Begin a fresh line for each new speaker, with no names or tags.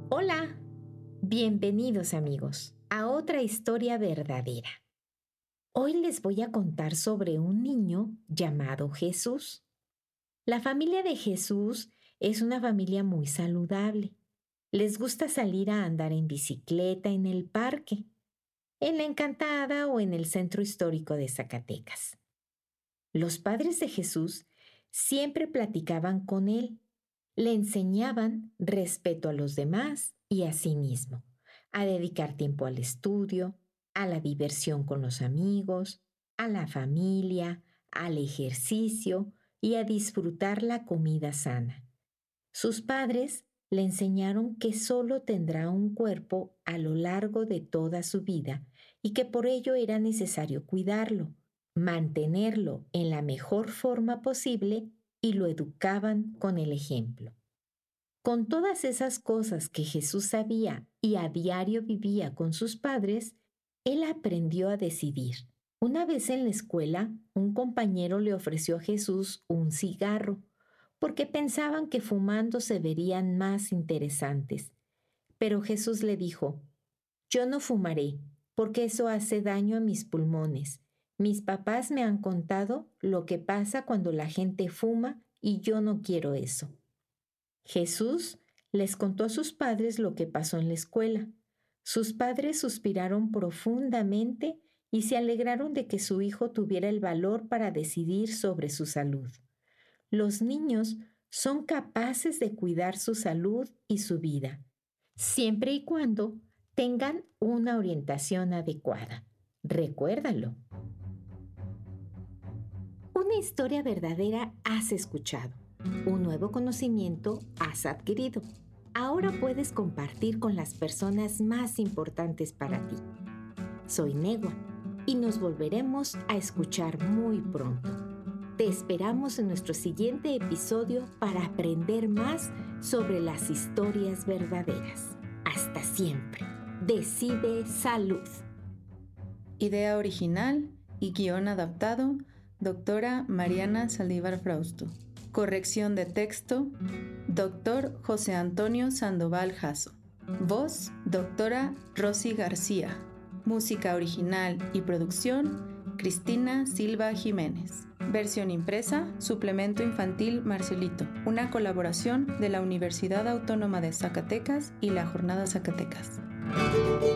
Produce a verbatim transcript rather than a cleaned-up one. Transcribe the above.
Hola, bienvenidos amigos a otra historia verdadera. Hoy les voy a contar sobre un niño llamado Jesús. La familia de Jesús es una familia muy saludable. Les gusta salir a andar en bicicleta en el parque, en la Encantada o en el centro histórico de Zacatecas. Los padres de Jesús siempre platicaban con él. Le enseñaban respeto a los demás y a sí mismo, a dedicar tiempo al estudio, a la diversión con los amigos, a la familia, al ejercicio y a disfrutar la comida sana. Sus padres le enseñaron que solo tendrá un cuerpo a lo largo de toda su vida y que por ello era necesario cuidarlo, mantenerlo en la mejor forma posible y lo educaban con el ejemplo. Con todas esas cosas que Jesús sabía y a diario vivía con sus padres, él aprendió a decidir. Una vez en la escuela, un compañero le ofreció a Jesús un cigarro, porque pensaban que fumando se verían más interesantes. Pero Jesús le dijo: «Yo no fumaré, porque eso hace daño a mis pulmones. Mis papás me han contado lo que pasa cuando la gente fuma y yo no quiero eso». Jesús les contó a sus padres lo que pasó en la escuela. Sus padres suspiraron profundamente y se alegraron de que su hijo tuviera el valor para decidir sobre su salud. Los niños son capaces de cuidar su salud y su vida, siempre y cuando tengan una orientación adecuada. Recuérdalo. Una historia verdadera has escuchado. Un nuevo conocimiento has adquirido. Ahora puedes compartir con las personas más importantes para ti. Soy Negua y nos volveremos a escuchar muy pronto. Te esperamos en nuestro siguiente episodio para aprender más sobre las historias verdaderas. Hasta siempre. Decide Salud.
Idea original y guión adaptado, doctora Mariana Saldívar Frausto. Corrección de texto, doctor José Antonio Sandoval Jasso. Voz, doctora Rosy García. Música original y producción, Cristina Silva Jiménez. Versión impresa, Suplemento Infantil Marcelito, una colaboración de la Universidad Autónoma de Zacatecas y la Jornada Zacatecas.